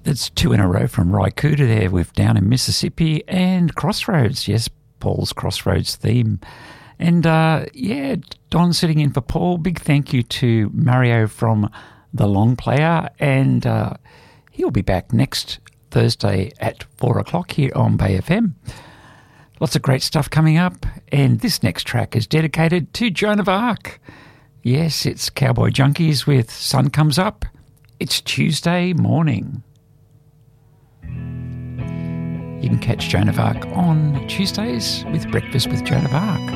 That's two in a row from Ry Cooder there with Down in Mississippi and Crossroads. Yes, Paul's Crossroads theme. And Don sitting in for Paul. Big thank you to Mario from The Long Player. And he'll be back next Thursday at 4 o'clock here on Bay FM. Lots of great stuff coming up. And this next track is dedicated to Joan of Arc. Yes, it's Cowboy Junkies with Sun Comes Up. It's Tuesday morning. You can catch Joan of Arc on Tuesdays with Breakfast with Joan of Arc.